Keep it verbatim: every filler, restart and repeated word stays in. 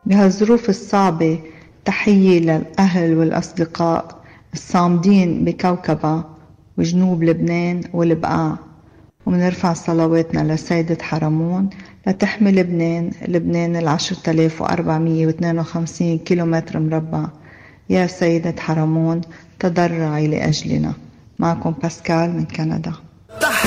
بهالظروف الصعبة تحية للأهل والأصدقاء الصامدين بكوكبة وجنوب لبنان والبقاع، ومنرفع صلواتنا لسيدة حرمون لتحمي لبنان لبنان العشرة آلاف وأربعمية واثنين وخمسين كيلومتر مربع. يا سيدة حرمون تضرعي لأجلنا. معكم باسكال من كندا.